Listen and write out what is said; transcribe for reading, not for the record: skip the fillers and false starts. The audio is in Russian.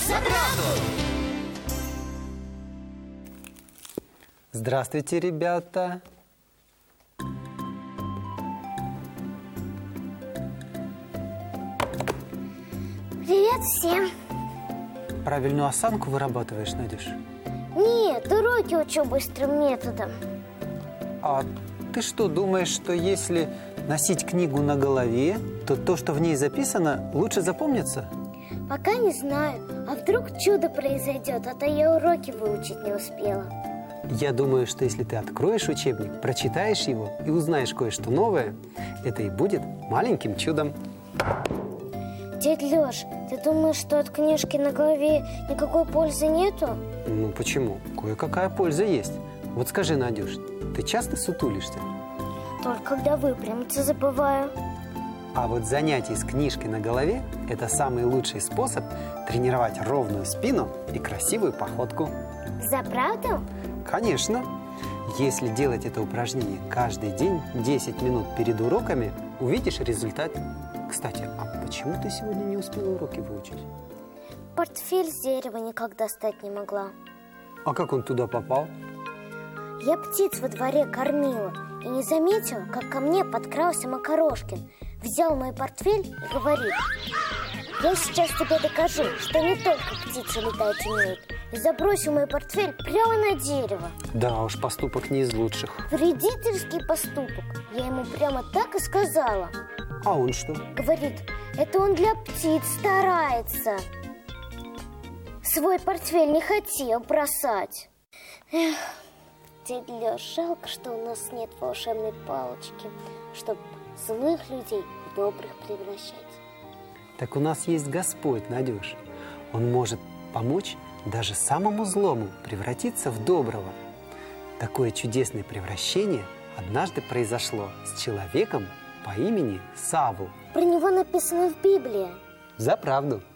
За правду! Здравствуйте, ребята! Привет всем! Правильную осанку вырабатываешь, Надюш? Нет, уроки учу быстрым методом. А ты что, думаешь, что если носить книгу на голове, то, что в ней записано, лучше запомнится? Пока не знаю. А вдруг чудо произойдет, а то я уроки выучить не успела. Я думаю, что если ты откроешь учебник, прочитаешь его и узнаешь кое-что новое, это и будет маленьким чудом. Дядь Лёш, ты думаешь, что от книжки на голове никакой пользы нету? Ну почему? Кое-какая польза есть. Вот скажи, Надюш, ты часто сутулишься? Только когда выпрямиться забываю. А вот занятие с книжкой на голове – это самый лучший способ тренировать ровную спину и красивую походку. За правду? Конечно. Если делать это упражнение каждый день, 10 минут перед уроками, увидишь результат. Кстати, а почему ты сегодня не успела уроки выучить? Портфель с дерева никак достать не могла. А как он туда попал? Я птиц во дворе кормила и не заметила, как ко мне подкрался Макарошкин. Взял мой портфель и говорит: я сейчас тебе докажу, что не только птицы летать умеют. И забросил мой портфель прямо на дерево. Да уж, поступок не из лучших. Вредительский поступок. Я ему прямо так и сказала. А он что? Говорит, это он для птиц старается. Свой портфель не хотел бросать. Эх, дядя Лёш, жалко, что у нас нет волшебной палочки, чтобы злых людей в добрых превращать. Так у нас есть Господь, Надюш. Он может помочь даже самому злому превратиться в доброго. Такое чудесное превращение однажды произошло с человеком по имени Савл. Про него написано в Библии. За правду.